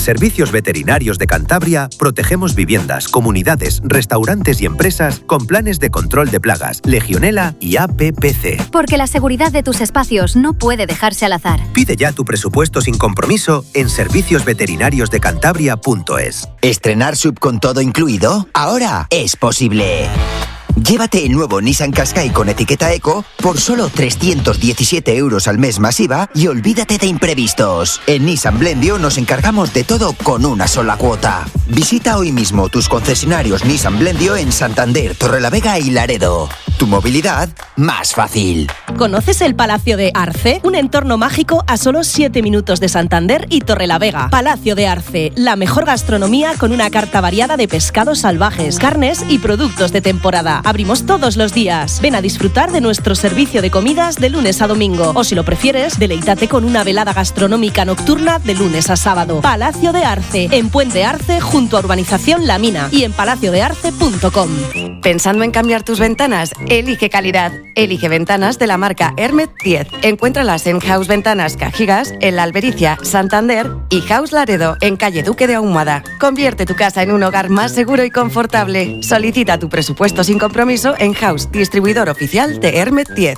Servicios Veterinarios de Cantabria protegemos viviendas, comunidades, restaurantes y empresas con planes de control de plagas, Legionela y APPC. Porque la seguridad de tus espacios no puede dejarse al azar. Pide ya tu presupuesto sin compromiso en serviciosveterinariosdecantabria.es. ¿Estrenar SUV con todo incluido? Ahora es posible. Llévate el nuevo Nissan Qashqai con etiqueta Eco por solo 317 € al mes más IVA y olvídate de imprevistos. En Nissan Blendio nos encargamos de todo con una sola cuota. Visita hoy mismo tus concesionarios Nissan Blendio en Santander, Torrelavega y Laredo. Tu movilidad más fácil. ¿Conoces el Palacio de Arce? Un entorno mágico a solo 7 minutos de Santander y Torrelavega. Palacio de Arce, la mejor gastronomía con una carta variada de pescados salvajes, carnes y productos de temporada. Abrimos todos los días. Ven a disfrutar de nuestro servicio de comidas de lunes a domingo. O si lo prefieres, deleítate con una velada gastronómica nocturna de lunes a sábado. Palacio de Arce, en Puente Arce, junto a Urbanización La Mina y en palaciodearce.com. ¿Pensando en cambiar tus ventanas? Elige calidad. Elige ventanas de la marca Hermet 10. Encuéntralas en House Ventanas Cajigas, en La Albericia, Santander y House Laredo, en calle Duque de Ahumada. Convierte tu casa en un hogar más seguro y confortable. Solicita tu presupuesto sin compromiso en House, distribuidor oficial de Hermet 10.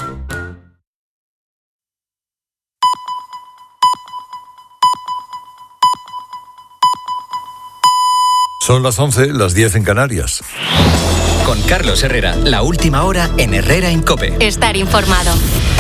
Son las 11, las 10 en Canarias. Con Carlos Herrera, la última hora en Herrera en COPE. Estar informado.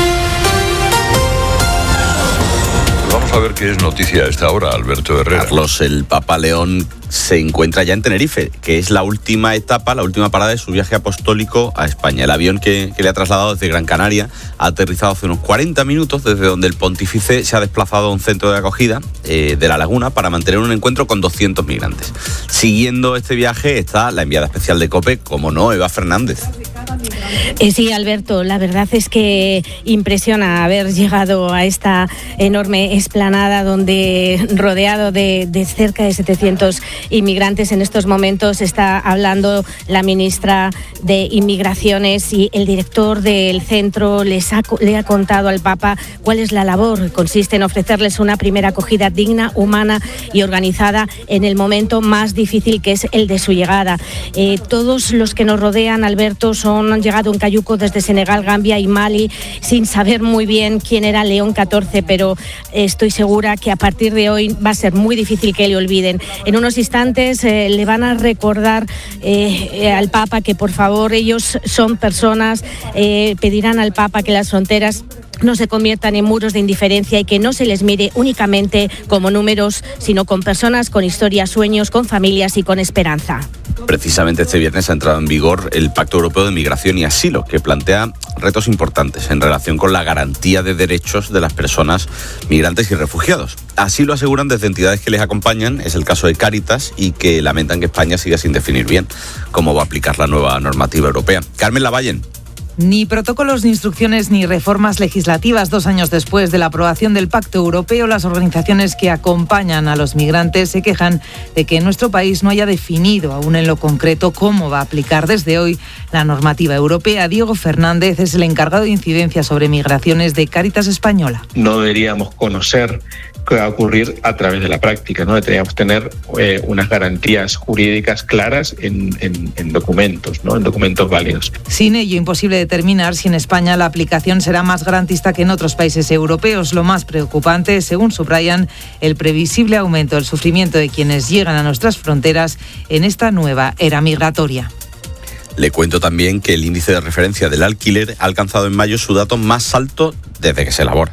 Vamos a ver qué es noticia a esta hora, Alberto Herrera. Carlos, el Papa León se encuentra ya en Tenerife, que es la última etapa, la última parada de su viaje apostólico a España. El avión que le ha trasladado desde Gran Canaria ha aterrizado hace unos 40 minutos, desde donde el pontífice se ha desplazado a un centro de acogida de La Laguna para mantener un encuentro con 200 migrantes. Siguiendo este viaje está la enviada especial de COPE, como no, Eva Fernández. Sí, Alberto, la verdad es que impresiona haber llegado a esta enorme explanada donde, rodeado de cerca de 700 inmigrantes, en estos momentos está hablando la ministra de Inmigraciones y el director del centro le ha contado al Papa cuál es la labor. Consiste en ofrecerles una primera acogida digna, humana y organizada en el momento más difícil, que es el de su llegada. Todos los que nos rodean, Alberto, han llegado en cayuco desde Senegal, Gambia y Mali, sin saber muy bien quién era León XIV, pero estoy segura que a partir de hoy va a ser muy difícil que le olviden. En unos instantes le van a recordar al Papa que por favor ellos son personas, pedirán al Papa que las fronteras no se conviertan en muros de indiferencia y que no se les mire únicamente como números, sino con personas, con historias, sueños, con familias y con esperanza. Precisamente este viernes ha entrado en vigor el Pacto Europeo de Migración y Asilo, que plantea retos importantes en relación con la garantía de derechos de las personas migrantes y refugiados. Así lo aseguran desde entidades que les acompañan, es el caso de Cáritas, y que lamentan que España siga sin definir bien cómo va a aplicar la nueva normativa europea. Carmen Lavallen. Ni protocolos, ni instrucciones, ni reformas legislativas. 2 años después de la aprobación del Pacto Europeo, las organizaciones que acompañan a los migrantes se quejan de que nuestro país no haya definido aún en lo concreto cómo va a aplicar desde hoy la normativa europea. Diego Fernández es el encargado de incidencia sobre migraciones de Cáritas Española. No deberíamos conocer qué va a ocurrir a través de la práctica, ¿no? Deberíamos tener unas garantías jurídicas claras en documentos, ¿no? En documentos válidos. Sin ello, imposible determinar si en España la aplicación será más garantista que en otros países europeos. Lo más preocupante, según subrayan, el previsible aumento del sufrimiento de quienes llegan a nuestras fronteras en esta nueva era migratoria. Le cuento también que el índice de referencia del alquiler ha alcanzado en mayo su dato más alto desde que se elabora,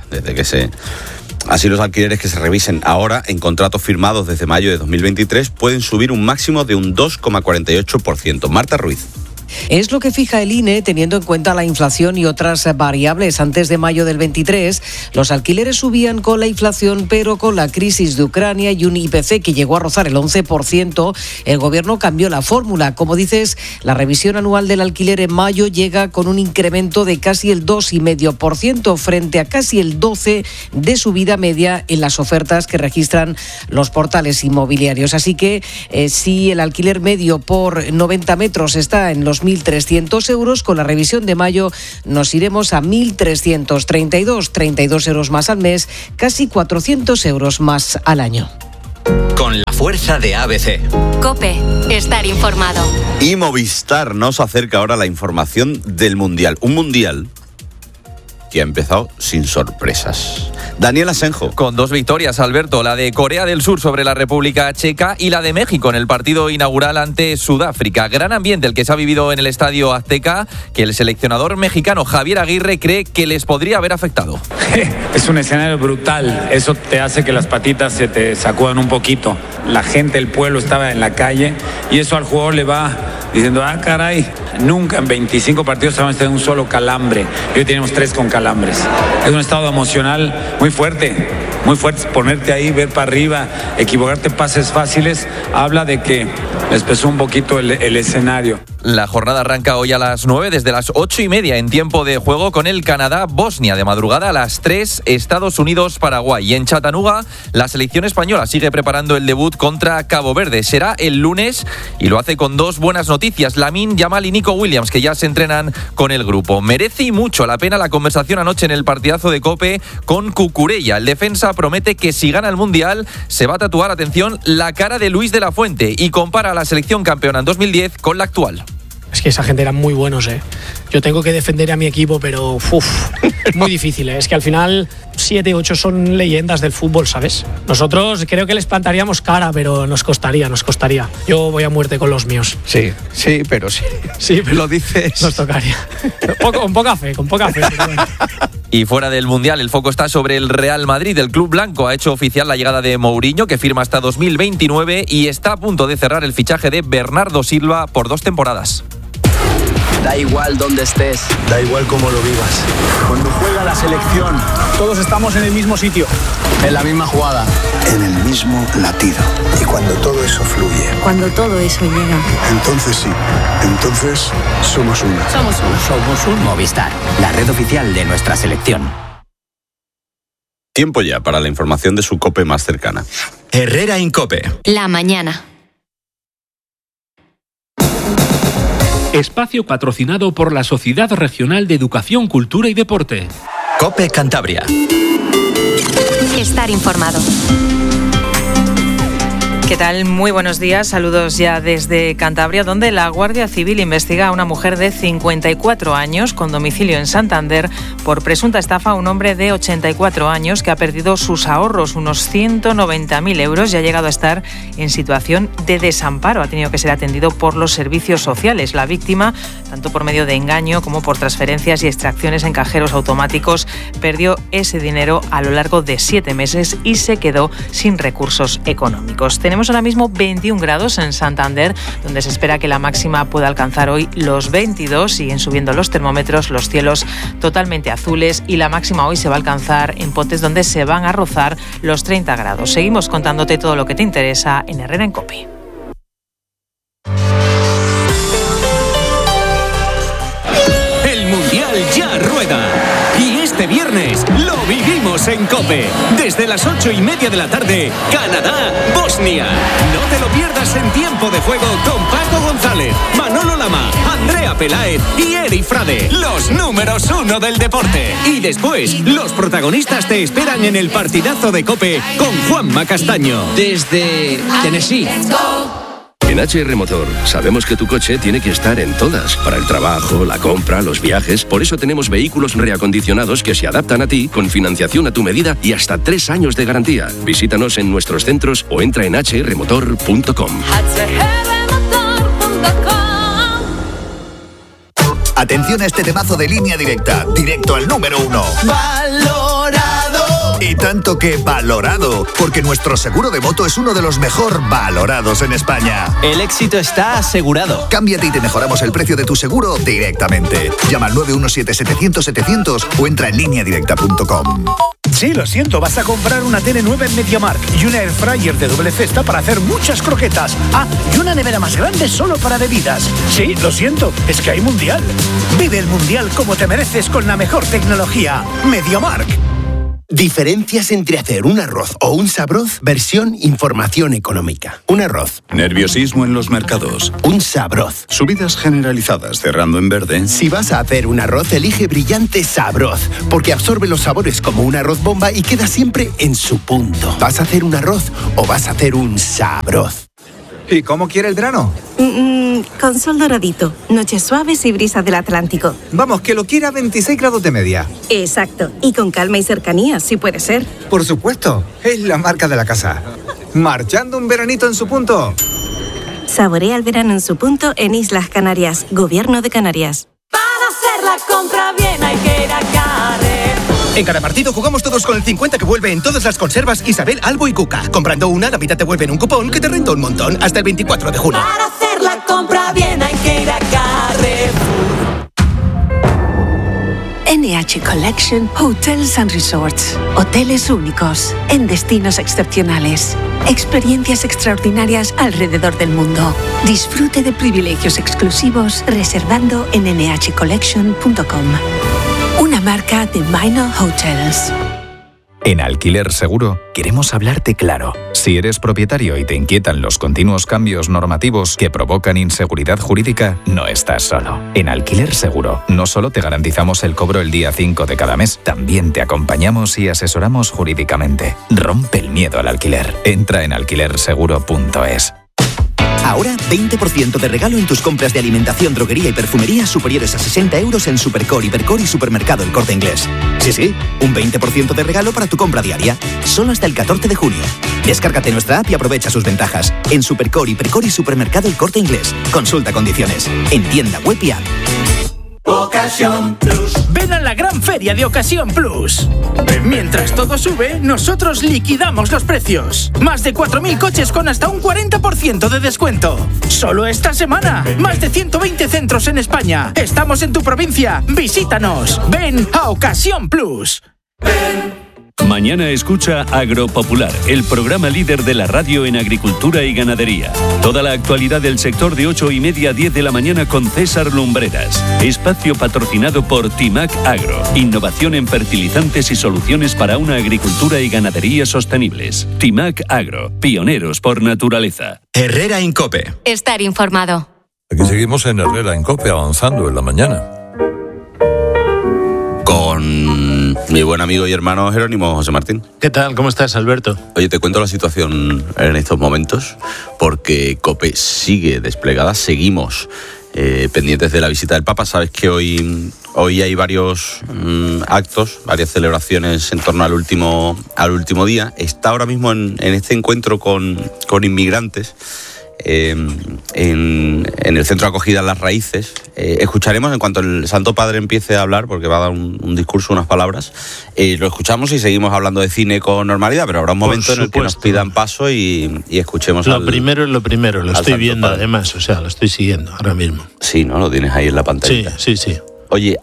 Así, los alquileres que se revisen ahora en contratos firmados desde mayo de 2023 pueden subir un máximo de un 2,48%. Marta Ruiz. Es lo que fija el INE teniendo en cuenta la inflación y otras variables. Antes de mayo del 23, los alquileres subían con la inflación, pero con la crisis de Ucrania y un IPC que llegó a rozar el 11%, el gobierno cambió la fórmula. Como dices, la revisión anual del alquiler en mayo llega con un incremento de casi el 2,5% frente a casi el 12% de subida media en las ofertas que registran los portales inmobiliarios. Así que si el alquiler medio por 90 metros está en los 1.300 euros, con la revisión de mayo nos iremos a 1.332 €, 32 € más al mes, casi 400 € más al año. Con la fuerza de ABC. COPE. Estar informado. Y Movistar nos acerca ahora la información del Mundial. Un Mundial que ha empezado sin sorpresas. Daniel Asenjo. Con 2 victorias, Alberto, la de Corea del Sur sobre la República Checa y la de México en el partido inaugural ante Sudáfrica. Gran ambiente el que se ha vivido en el Estadio Azteca, que el seleccionador mexicano Javier Aguirre cree que les podría haber afectado. Es un escenario brutal, eso te hace que las patitas se te sacudan un poquito. La gente, el pueblo estaba en la calle y eso al jugador le va diciendo, caray, nunca en 25 partidos hemos tenido un solo calambre. Hoy tenemos 3 con calambres. Es un estado emocional muy fuerte, ponerte ahí, ver para arriba, equivocarte pases fáciles, habla de que les pesó un poquito el escenario. La jornada arranca hoy a las 9, desde las 8:30 en tiempo de juego con el Canadá-Bosnia. De madrugada a las 3, Estados Unidos-Paraguay. Y en Chattanooga, la selección española sigue preparando el debut contra Cabo Verde. Será el lunes y lo hace con 2 buenas noticias. Lamine Yamal y Nico Williams, que ya se entrenan con el grupo. Merece y mucho la pena la conversación anoche en el partidazo de COPE con Cucurella. El defensa promete que si gana el Mundial se va a tatuar, atención, la cara de Luis de la Fuente y compara a la selección campeona en 2010 con la actual. Es que esa gente eran muy buenos, Yo tengo que defender a mi equipo, pero muy difícil, Es que al final 7, 8 son leyendas del fútbol, ¿sabes? Nosotros creo que les plantaríamos cara, pero nos costaría. Yo voy a muerte con los míos. Sí, pero sí. Sí, pero lo dices. Nos tocaría. Con poca fe. Pero bueno. Y fuera del Mundial, el foco está sobre el Real Madrid. El club blanco ha hecho oficial la llegada de Mourinho, que firma hasta 2029 y está a punto de cerrar el fichaje de Bernardo Silva por 2 temporadas. Da igual dónde estés, da igual cómo lo vivas. Cuando juega la selección, todos estamos en el mismo sitio, en la misma jugada, en el mismo latido. Y cuando todo eso fluye, cuando todo eso llega, entonces sí, entonces somos uno. Somos un Movistar, la red oficial de nuestra selección. Tiempo ya para la información de su COPE más cercana. Herrera en COPE. La mañana. Espacio patrocinado por la Sociedad Regional de Educación, Cultura y Deporte. COPE Cantabria. Estar informado. ¿Qué tal? Muy buenos días. Saludos ya desde Cantabria, donde la Guardia Civil investiga a una mujer de 54 años con domicilio en Santander por presunta estafa a un hombre de 84 años que ha perdido sus ahorros, unos 190.000 euros, y ha llegado a estar en situación de desamparo. Ha tenido que ser atendido por los servicios sociales. La víctima, tanto por medio de engaño como por transferencias y extracciones en cajeros automáticos, perdió ese dinero a lo largo de 7 meses y se quedó sin recursos económicos. Tenemos ahora mismo 21 grados en Santander, donde se espera que la máxima pueda alcanzar hoy los 22. Siguen subiendo los termómetros, los cielos totalmente azules, y la máxima hoy se va a alcanzar en Potes, donde se van a rozar los 30 grados. Seguimos contándote todo lo que te interesa en Herrera en COPE. El Mundial ya rueda. Y este viernes lo vivimos en COPE. Desde las 8:30 de la tarde, Canadá-Bosnia. No te lo pierdas en tiempo de juego con Paco González, Manolo Lama, Andrea Peláez y Eri Frade, los números 1 del deporte. Y después, los protagonistas te esperan en el partidazo de COPE con Juanma Castaño. Desde Tennessee. En HR Motor sabemos que tu coche tiene que estar en todas, para el trabajo, la compra, los viajes. Por eso tenemos vehículos reacondicionados que se adaptan a ti, con financiación a tu medida y hasta 3 años de garantía. Visítanos en nuestros centros o entra en hrmotor.com. Atención a este temazo de Línea Directa, directo al número 1. ¡Valorado! Y tanto que valorado, porque nuestro seguro de moto es uno de los mejor valorados en España. El éxito está asegurado. Cámbiate y te mejoramos el precio de tu seguro directamente. Llama al 917-700-700 o entra en lineadirecta.com. Sí, lo siento, vas a comprar una tele nueva en MediaMarkt y una airfryer de doble cesta para hacer muchas croquetas. Ah, y una nevera más grande solo para bebidas. Sí, lo siento, es que hay Mundial. Vive el Mundial como te mereces con la mejor tecnología. MediaMarkt. Diferencias entre hacer un arroz o un sabroz, versión información económica. Un arroz. Nerviosismo en los mercados. Un sabroz. Subidas generalizadas cerrando en verde. Si vas a hacer un arroz, elige Brillante Sabroz, porque absorbe los sabores como un arroz bomba y queda siempre en su punto. ¿Vas a hacer un arroz o vas a hacer un sabroz? ¿Y cómo quiere el verano? Con sol doradito, noches suaves y brisas del Atlántico. Vamos, que lo quiera a 26 grados de media. Exacto, y con calma y cercanía, si puede ser. Por supuesto, es la marca de la casa. Marchando un veranito en su punto. Saborea el verano en su punto en Islas Canarias, Gobierno de Canarias. Para hacer la compra bien hay que ir a Carrefour. En cada partido jugamos todos con el 50 que vuelve en todas las conservas Isabel, Albo y Cuca. Comprando una, la mitad te vuelve en un cupón que te renta un montón hasta el 24 de junio. Para hacer la compra bien hay que ir a Carrefour. NH Collection Hotels and Resorts. Hoteles únicos, en destinos excepcionales. Experiencias extraordinarias alrededor del mundo. Disfrute de privilegios exclusivos reservando en nhcollection.com. Una marca de Minor Hotels. En Alquiler Seguro queremos hablarte claro. Si eres propietario y te inquietan los continuos cambios normativos que provocan inseguridad jurídica, no estás solo. En Alquiler Seguro no solo te garantizamos el cobro el día 5 de cada mes, también te acompañamos y asesoramos jurídicamente. Rompe el miedo al alquiler. Entra en alquilerseguro.es. Ahora 20% de regalo en tus compras de alimentación, droguería y perfumería superiores a 60 euros en Supercore, Hipercore y Supermercado El Corte Inglés. Sí, un 20% de regalo para tu compra diaria. Solo hasta el 14 de junio. Descárgate nuestra app y aprovecha sus ventajas. En Supercore, Hipercore y Supermercado El Corte Inglés. Consulta condiciones. En tienda web y app. Ocasión Plus. Ven a la gran feria de Ocasión Plus. Mientras todo sube, nosotros liquidamos los precios. Más de 4.000 coches con hasta un 40% de descuento. Solo esta semana. Más de 120 centros en España. Estamos en tu provincia. Visítanos. Ven a Ocasión Plus. Mañana escucha Agropopular, el programa líder de la radio en agricultura y ganadería. Toda la actualidad del sector de 8:30 a 10 de la mañana con César Lumbreras. Espacio patrocinado por Timac Agro. Innovación en fertilizantes y soluciones para una agricultura y ganadería sostenibles. Timac Agro, pioneros por naturaleza. Herrera en COPE. Estar informado. Aquí seguimos en Herrera en COPE, avanzando en la mañana. Con mi buen amigo y hermano Jerónimo José Martín. ¿Qué tal? ¿Cómo estás, Alberto? Oye, te cuento la situación en estos momentos, porque COPE sigue desplegada, seguimos pendientes de la visita del Papa. Sabes que hoy hay varios actos, varias celebraciones en torno al último día. Está ahora mismo en este encuentro con inmigrantes en el centro de acogida Las Raíces. Escucharemos en cuanto el Santo Padre empiece a hablar, porque va a dar un discurso, unas palabras. Lo escuchamos y seguimos hablando de cine con normalidad, pero habrá un momento en el que nos pidan paso y escuchemos. Lo primero es lo primero, lo estoy viendo además, o sea, lo estoy siguiendo ahora mismo. Sí, ¿no? Lo tienes ahí en la pantalla. Sí. Oye,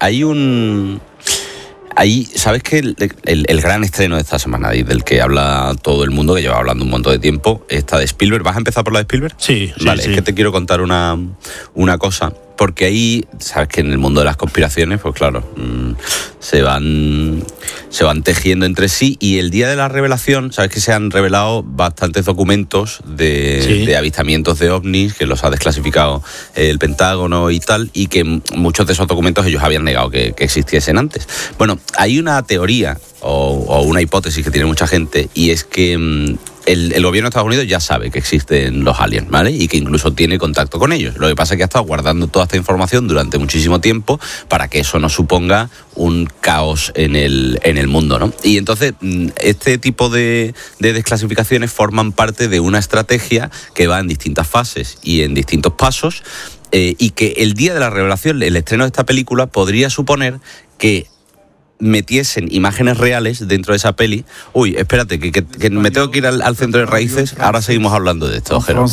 ¿sabes que el gran estreno de esta semana y del que habla todo el mundo, que lleva hablando un montón de tiempo, está de Spielberg? ¿Vas a empezar por la de Spielberg? Sí. Vale, es que te quiero contar una cosa, porque ahí, sabes que en el mundo de las conspiraciones, pues claro, se van tejiendo entre sí, y el día de la revelación, sabes que se han revelado bastantes documentos de avistamientos de ovnis, que los ha desclasificado el Pentágono y tal, y que muchos de esos documentos ellos habían negado que existiesen antes. Bueno, hay una teoría o una hipótesis que tiene mucha gente, y es que el gobierno de Estados Unidos ya sabe que existen los aliens, ¿vale? Y que incluso tiene contacto con ellos. Lo que pasa es que ha estado guardando toda esta información durante muchísimo tiempo para que eso no suponga un caos en el mundo, ¿no? Y entonces este tipo de desclasificaciones forman parte de una estrategia que va en distintas fases y en distintos pasos, y que el día de la revelación, el estreno de esta película, podría suponer que metiesen imágenes reales dentro de esa peli. Uy, espérate, que me tengo que ir al centro de raíces. Ahora seguimos hablando de esto, Jero. O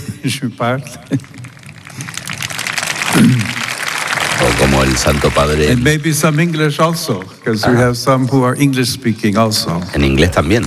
como el Santo Padre. And maybe some English also, because we have some who are English speaking also. En inglés también.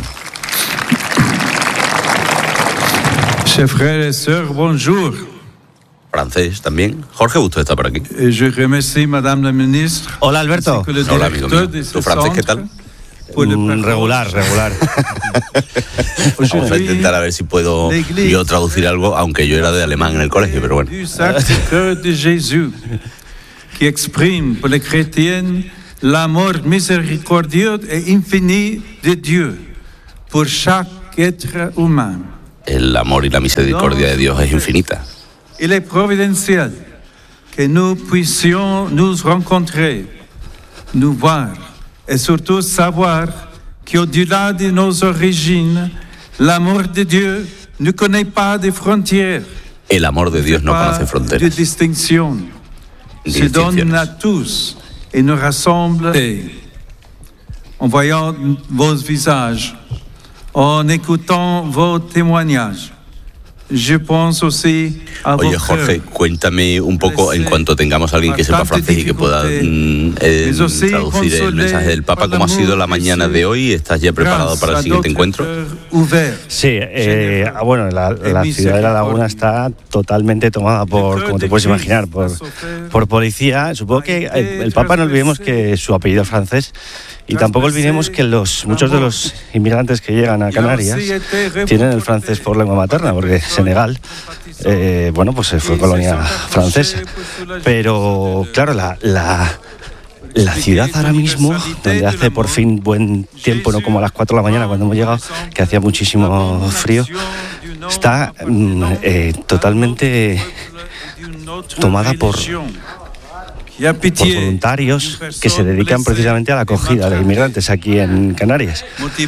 Chers frères et sœurs, bonjour. Francés también. Jorge Busto está por aquí. Je remercie Madame la Ministre. Hola, Alberto. Hola, amigo mío. ¿Tu francés qué tal? Regular. Vamos a intentar a ver si puedo yo traducir algo, aunque yo era de alemán en el colegio, pero bueno. de Jesús, que exprime pour les chrétiens l'amour miséricordieux et infini de Dieu pour chaque être humain. El amor y la misericordia de Dios es infinita. Il est providentiel que nous puissions nous rencontrer, nous voir et surtout savoir qu'au-delà de nos origines, l'amour de Dieu ne connaît pas de frontières. El amor de Dios no conoce fronteras. De distinction. Se donne à tous et nous rassemble en voyant vos visages, en écoutant vos témoignages. Je pense aussi a Oye, Jorge, cuéntame un poco, en cuanto tengamos a alguien que sepa francés y que pueda traducir el mensaje del Papa, ¿cómo ha sido la mañana de hoy? ¿Estás ya preparado para el siguiente encuentro? Sí, bueno, la ciudad de La Laguna está totalmente tomada por, como te puedes imaginar, por policía. Supongo que el Papa, no olvidemos que su apellido es francés. Y tampoco olvidemos que muchos de los inmigrantes que llegan a Canarias tienen el francés por lengua materna, porque Senegal, pues fue colonia francesa. Pero claro, la ciudad ahora mismo, donde hace por fin buen tiempo, no como a las 4 de la mañana cuando hemos llegado, que hacía muchísimo frío, está totalmente tomada por voluntarios que se dedican precisamente a la acogida de inmigrantes aquí en Canarias.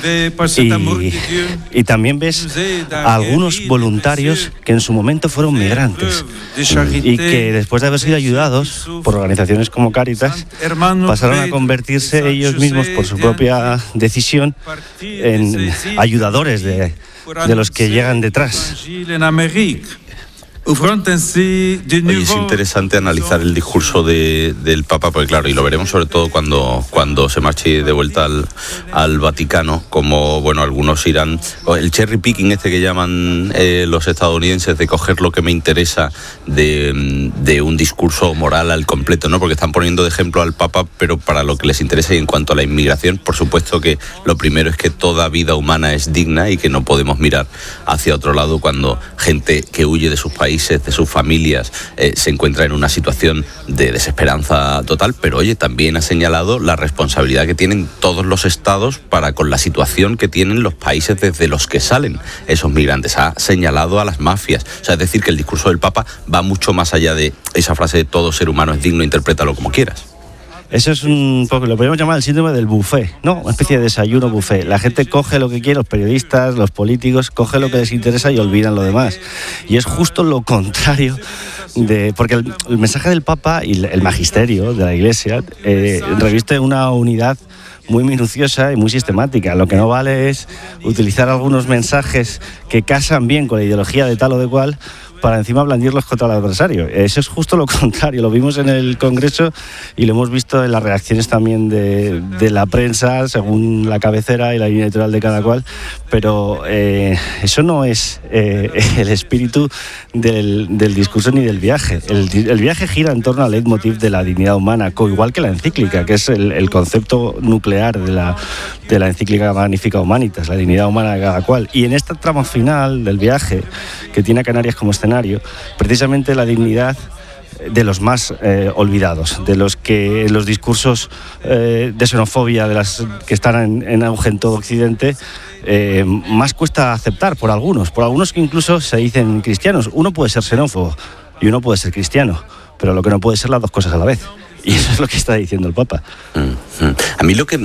Y también ves a algunos voluntarios que en su momento fueron migrantes y que después de haber sido ayudados por organizaciones como Cáritas pasaron a convertirse ellos mismos por su propia decisión en ayudadores de los que llegan detrás. Oye, es interesante analizar el discurso del Papa, porque claro, y lo veremos sobre todo cuando se marche de vuelta al Vaticano, como algunos irán, el cherry picking que llaman los estadounidenses, de coger lo que me interesa de un discurso moral al completo, ¿no? Porque están poniendo de ejemplo al Papa, pero para lo que les interesa. Y en cuanto a la inmigración, por supuesto que lo primero es que toda vida humana es digna y que no podemos mirar hacia otro lado cuando gente que huye de sus países, de sus familias, se encuentra en una situación de desesperanza total. Pero oye, también ha señalado la responsabilidad que tienen todos los estados para con la situación que tienen los países desde los que salen esos migrantes. Ha señalado a las mafias. O sea, es decir, que el discurso del Papa va mucho más allá de esa frase de todo ser humano es digno, interprétalo como quieras. Eso es un poco, lo podemos llamar el síndrome del buffet, ¿no? Una especie de desayuno buffet. La gente coge lo que quiere, los periodistas, los políticos, coge lo que les interesa y olvidan lo demás. Y es justo lo contrario porque el mensaje del Papa y el magisterio de la Iglesia reviste una unidad muy minuciosa y muy sistemática. Lo que no vale es utilizar algunos mensajes que casan bien con la ideología de tal o de cual para encima blandirlos contra el adversario. Eso es justo lo contrario. Lo vimos en el Congreso y lo hemos visto en las reacciones también de la prensa, según la cabecera y la línea editorial de cada cual. Pero eso no es el espíritu del discurso ni del viaje. El viaje gira en torno al leitmotiv de la dignidad humana, igual que la encíclica, que es el concepto nuclear de la encíclica Magnificat Humanitas, la dignidad humana de cada cual. Y en este tramo final del viaje, que tiene a Canarias como escenario, precisamente la dignidad de los más olvidados, de los que los discursos de xenofobia de las que están en auge en todo Occidente más cuesta aceptar por algunos que incluso se dicen cristianos. Uno puede ser xenófobo y uno puede ser cristiano, pero lo que no puede ser las dos cosas a la vez. Y eso es lo que está diciendo el Papa. A mí lo que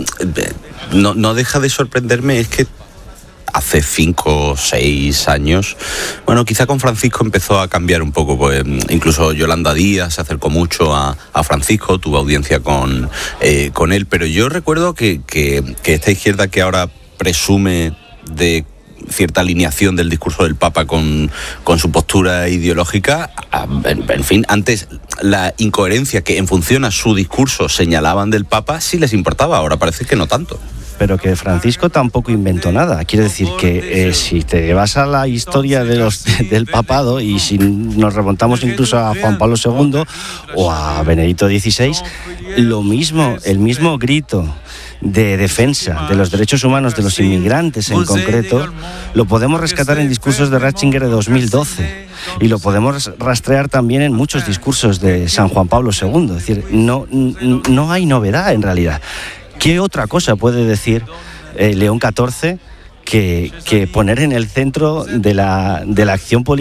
no deja de sorprenderme es que hace 5 o 6 años, quizá con Francisco empezó a cambiar un poco, pues incluso Yolanda Díaz se acercó mucho a Francisco, tuvo audiencia con él, pero yo recuerdo que esta izquierda que ahora presume de cierta alineación del discurso del Papa con su postura ideológica, en fin, antes la incoherencia que en función a su discurso señalaban del Papa sí les importaba, ahora parece que no tanto. Pero que Francisco tampoco inventó nada. Quiere decir que si te vas a la historia del papado, y si nos remontamos incluso a Juan Pablo II o a Benedicto XVI, el mismo grito de defensa de los derechos humanos de los inmigrantes en concreto, lo podemos rescatar en discursos de Ratzinger de 2012 y lo podemos rastrear también en muchos discursos de San Juan Pablo II. Es decir, no hay novedad en realidad. ¿Qué otra cosa puede decir León XIV que poner en el centro de la acción política